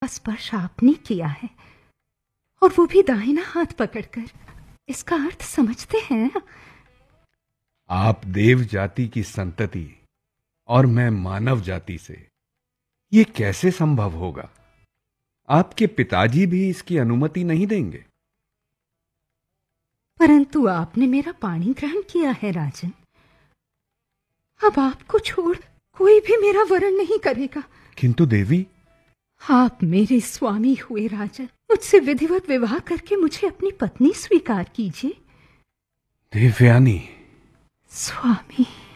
स्पर्श आपने किया है, और वो भी दाहिना हाथ पकड़कर। इसका अर्थ समझते हैं? आप देव जाति की संतति और मैं मानव जाति से, ये कैसे संभव होगा? आपके पिताजी भी इसकी अनुमति नहीं देंगे। परंतु आपने मेरा पाणी ग्रहण किया है राजन। अब आपको छोड़ कोई भी मेरा वरण नहीं करेगा। किंतु देवी, आप मेरे स्वामी हुए राजन, मुझसे विधिवत विवाह करके मुझे अपनी पत्नी स्वीकार कीजिए। देवयानी। स्वामी।